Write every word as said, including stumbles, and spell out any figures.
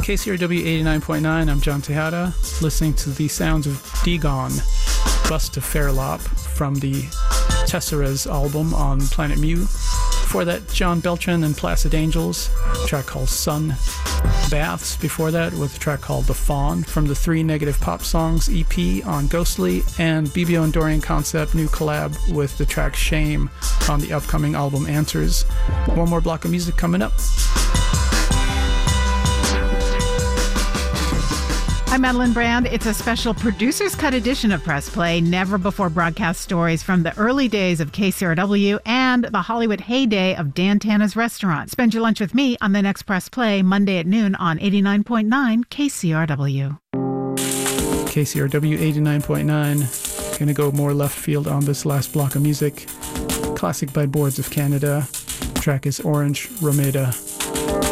K C R W eighty-nine point nine, I'm John Tejada, listening to the sounds of Dagon, Bust of Fairlop from the Tessera's album on Planet Mu. Before that, John Beltran and Placid Angels, a track called Sun. Baths before that with a track called The Fawn from the Three Negative Pop Songs E P on Ghostly, and B B O and Dorian Concept new collab with the track Shame on the upcoming album Answers. One more block of music coming up. I'm Madeline Brand. It's a special producer's cut edition of Press Play, never before broadcast stories from the early days of K C R W and the Hollywood heyday of Dan Tana's Restaurant. Spend your lunch with me on the next Press Play, Monday at noon on eighty-nine point nine K C R W. K C R W eighty-nine point nine. Gonna go more left field on this last block of music. Classic by Boards of Canada. Track is Orange Romeda.